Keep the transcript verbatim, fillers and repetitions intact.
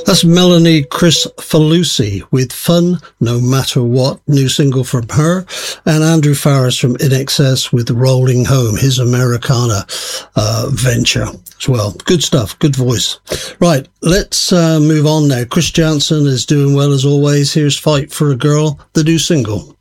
That's Melanie Chris Falusi with Fun No Matter What, new single from her, and Andrew Farris from I N X S with Rolling Home, his Americana uh, venture as well. Good stuff, good voice. Right, let's uh, move on now. Chris Janson is doing well as always. Here's Fight for a Girl, the new single.